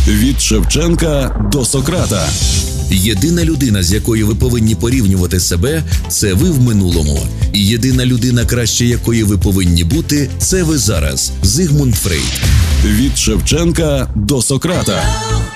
Від Шевченка до Сократа. Єдина людина, з якою ви повинні порівнювати себе, це ви в минулому. І єдина людина, краще якої ви повинні бути, це ви зараз. Зигмунд Фрейд. Від Шевченка до Сократа.